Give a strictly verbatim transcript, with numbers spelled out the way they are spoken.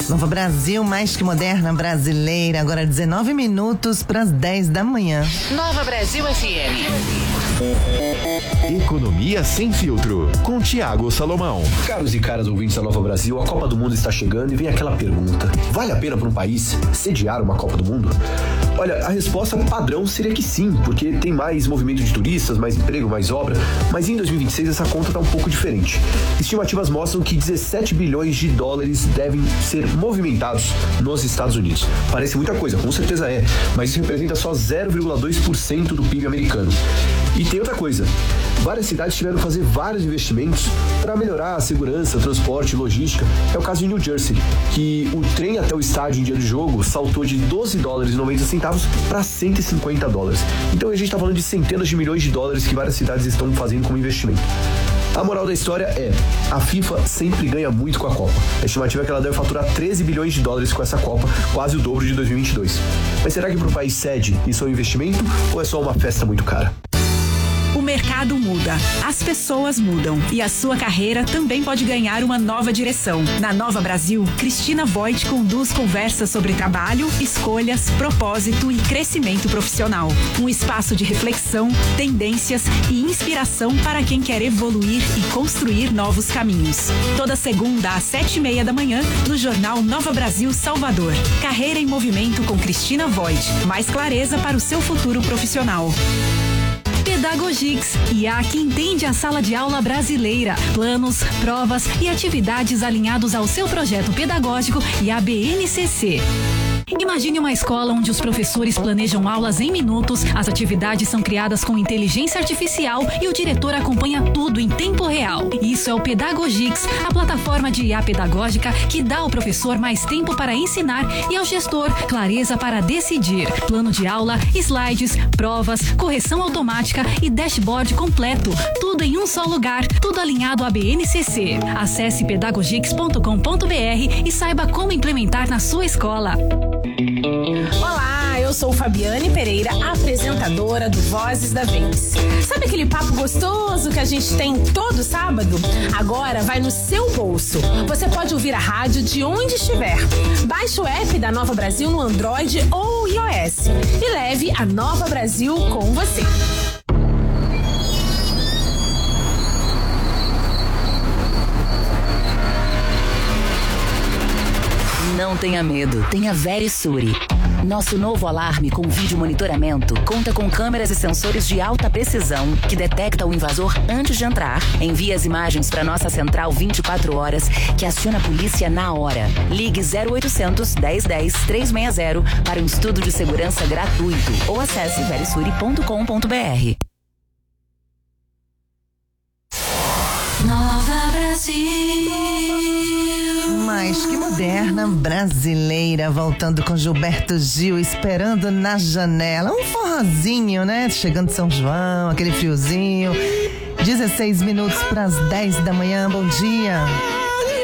Nova Brasil, mais que moderna, brasileira. Agora dezenove minutos para as dez da manhã. Nova Brasil F M. Economia sem filtro, com Tiago Salomão. Caros e caras ouvintes da Nova Brasil, a Copa do Mundo está chegando e vem aquela pergunta: vale a pena para um país sediar uma Copa do Mundo? Olha, a resposta padrão seria que sim, porque tem mais movimento de turistas, mais emprego, mais obra, mas em dois mil e vinte e seis essa conta está um pouco diferente. Estimativas mostram que dezessete bilhões de dólares devem ser movimentados nos Estados Unidos. Parece muita coisa, com certeza é, mas isso representa só zero vírgula dois por cento do P I B americano. E tem outra coisa, várias cidades tiveram que fazer vários investimentos para melhorar a segurança, transporte e logística. É o caso de New Jersey, que o trem até o estádio em dia de jogo saltou de doze dólares e noventa centavos para cento e cinquenta dólares. Então a gente está falando de centenas de milhões de dólares que várias cidades estão fazendo como investimento. A moral da história é, a FIFA sempre ganha muito com a Copa. A estimativa é que ela deve faturar treze bilhões de dólares com essa Copa, quase o dobro de dois mil e vinte e dois. Mas será que para o país sede isso é um investimento ou é só uma festa muito cara? O mercado muda, as pessoas mudam e a sua carreira também pode ganhar uma nova direção. Na Nova Brasil, Cristina Voit conduz conversas sobre trabalho, escolhas, propósito e crescimento profissional. Um espaço de reflexão, tendências e inspiração para quem quer evoluir e construir novos caminhos. Toda segunda às sete e meia da manhã, no Jornal Nova Brasil Salvador. Carreira em Movimento com Cristina Voit. Mais clareza para o seu futuro profissional. Pedagogix, I A que entende a sala de aula brasileira, planos, provas e atividades alinhados ao seu projeto pedagógico e à B N C C. Imagine uma escola onde os professores planejam aulas em minutos, as atividades são criadas com inteligência artificial e o diretor acompanha tudo em tempo real. Isso é o Pedagogix, a plataforma de I A pedagógica que dá ao professor mais tempo para ensinar e ao gestor clareza para decidir. Plano de aula, slides, provas, correção automática e dashboard completo. Tudo em um só lugar, tudo alinhado à B N C C. Acesse pedagogix ponto com ponto b r e saiba como implementar na sua escola. Olá, eu sou Fabiane Pereira, apresentadora do Vozes da Vez. Sabe aquele papo gostoso que a gente tem todo sábado? Agora vai no seu bolso. Você pode ouvir a rádio de onde estiver. Baixe o app da Nova Brasil no Android ou iOS e leve a Nova Brasil com você. Não tenha medo, tenha Verisure. Nosso novo alarme com vídeo monitoramento conta com câmeras e sensores de alta precisão que detecta o invasor antes de entrar, envia as imagens para nossa central vinte e quatro horas, que aciona a polícia na hora. Ligue zero oitocentos, dez, dez, trezentos e sessenta para um estudo de segurança gratuito ou acesse verisure ponto com ponto b r. Nova Brasil. Mais que moderna, brasileira, voltando com Gilberto Gil, Esperando na Janela. Um forrozinho, né? Chegando de São João, aquele friozinho. dezesseis minutos para as dez da manhã, bom dia.